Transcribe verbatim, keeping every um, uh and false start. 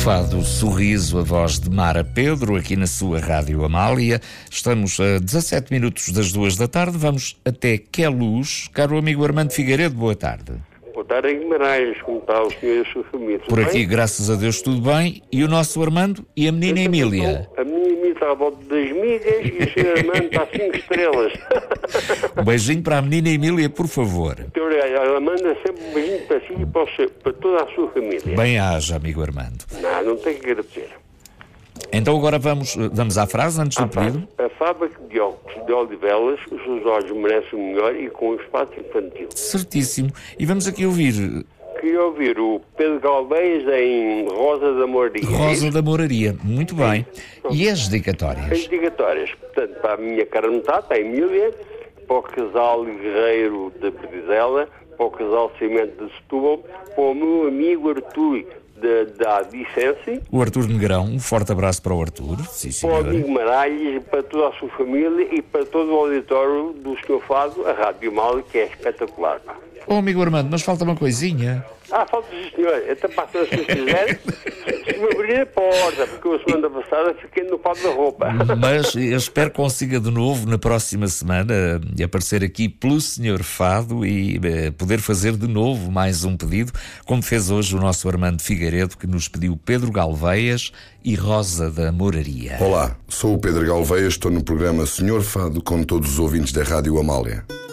Fado Sorriso, a voz de Mara Pedro, aqui na sua Rádio Amália. Estamos a dezassete minutos das duas da tarde, vamos até Queluz. Caro amigo Armando Figueiredo, boa tarde. Boa tarde, Guimarães, como está o senhor e a sua família? Tudo Por aqui, bem? graças a Deus, tudo bem. E o nosso Armando e a menina Eu Emília? estou- A menina Emília está à volta das migas e o senhor Armando está a cinco estrelas. Um beijinho para a menina Emília, por favor. Muito obrigado. Ela manda sempre um beijinho para si e para, o seu- para toda a sua família. Bem haja, amigo Armando. Não, não tem que agradecer. Então agora vamos, vamos à frase antes do A, fá- pedido. a fábrica de óculos de Odivelas, os seus olhos merecem o melhor e com o espaço infantil. Certíssimo. E vamos aqui ouvir Queria ouvir o Pedro Galvez em Rosa da Moraria. Rosa da Moraria. Muito bem. E as As dedicatórias? dedicatórias, portanto, para a minha cara metade, para a Emília, para o casal Guerreiro da Berdizela, para o casal Cimento de Setúbal, para o meu amigo Artur da, da Vicência, O Artur Negrão, um forte abraço para o Artur. Sim, para o senhora. amigo Maralhas, para toda a sua família e para todo o auditório do senhor Fado, a Rádio Mal, que é espetacular. Pá. Oh, amigo Armando, mas falta uma coisinha. Ah, falta sim, senhor. Então, passa se quiser, se me abrir a porta, porque eu, a semana passada fiquei no pau da roupa. Mas eu espero que consiga de novo, na próxima semana, eh, aparecer aqui pelo senhor Fado e eh, poder fazer de novo mais um pedido, como fez hoje o nosso Armando Figueiredo, que nos pediu Pedro Galveias e Rosa da Moraria. Olá, sou o Pedro Galveias, estou no programa Senhor Fado com todos os ouvintes da Rádio Amália.